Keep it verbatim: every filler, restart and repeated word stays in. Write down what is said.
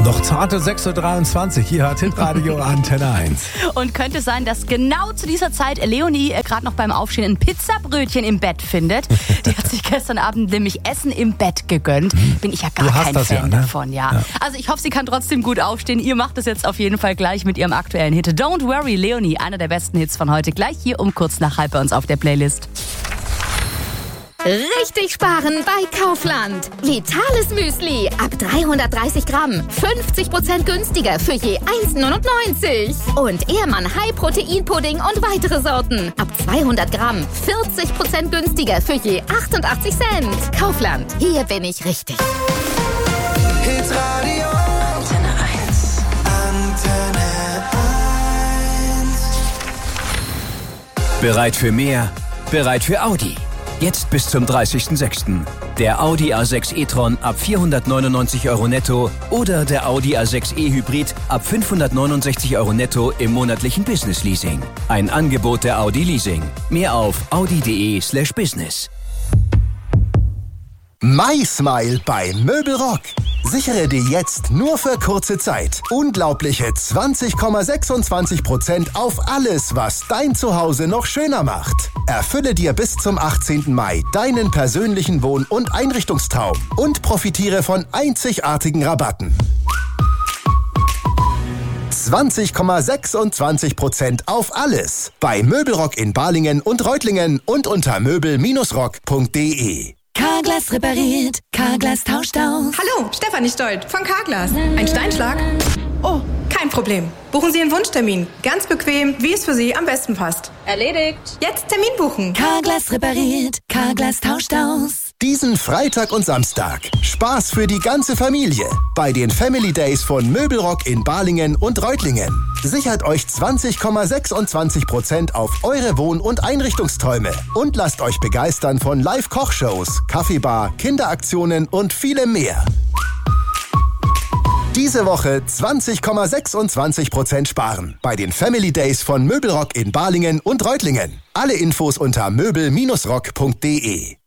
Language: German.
Noch zarte sechs Uhr dreiundzwanzig, hier hat Hitradio Antenne eins. Und könnte sein, dass genau zu dieser Zeit Leonie äh, gerade noch beim Aufstehen ein Pizzabrötchen im Bett findet. Die hat sich gestern Abend nämlich Essen im Bett gegönnt. Bin ich ja gar kein Fan ja, ne? davon, ja. ja. Also ich hoffe, sie kann trotzdem gut aufstehen. Ihr macht es jetzt auf jeden Fall gleich mit ihrem aktuellen Hit. Don't Worry, Leonie, einer der besten Hits von heute. Gleich hier um kurz nach halb bei uns auf der Playlist. Richtig sparen bei Kaufland. Vitales Müsli ab dreihundertdreißig Gramm. fünfzig Prozent günstiger für je eins neunundneunzig. Und Ehrmann High Protein Pudding und weitere Sorten. Ab zweihundert Gramm. vierzig Prozent günstiger für je achtundachtzig Cent. Kaufland. Hier bin ich richtig. Hitradio Antenne eins. Antenne eins. Bereit für mehr? Bereit für Audi. Jetzt bis zum dreißigsten sechsten Der Audi A sechs e-tron ab vierhundertneunundneunzig Euro netto oder der Audi A sechs e-Hybrid ab fünfhundertneunundsechzig Euro netto im monatlichen Business-Leasing. Ein Angebot der Audi Leasing. Mehr auf audi.de slash business. MySmile bei Möbelrock. Sichere dir jetzt nur für kurze Zeit unglaubliche zwanzig Komma sechsundzwanzig Prozent auf alles, was dein Zuhause noch schöner macht. Erfülle dir bis zum achtzehnten Mai deinen persönlichen Wohn- und Einrichtungstraum und profitiere von einzigartigen Rabatten. zwanzig Komma sechsundzwanzig Prozent auf alles bei Möbelrock in Balingen und Reutlingen und unter möbel rock punkt de. Carglass repariert, Carglass tauscht aus. Hallo, Stefanie Stolt von Carglass. Ein Steinschlag? Oh, kein Problem. Buchen Sie Ihren Wunschtermin. Ganz bequem, wie es für Sie am besten passt. Erledigt. Jetzt Termin buchen. Carglass repariert, Carglass tauscht aus. Diesen Freitag und Samstag Spaß für die ganze Familie bei den Family Days von Möbelrock in Balingen und Reutlingen. Sichert euch zwanzig Komma sechsundzwanzig Prozent auf eure Wohn- und Einrichtungsträume und lasst euch begeistern von Live-Kochshows, Kaffeebar, Kinderaktionen und vielem mehr. Diese Woche zwanzig Komma sechsundzwanzig Prozent sparen bei den Family Days von Möbelrock in Balingen und Reutlingen. Alle Infos unter möbel rock punkt de.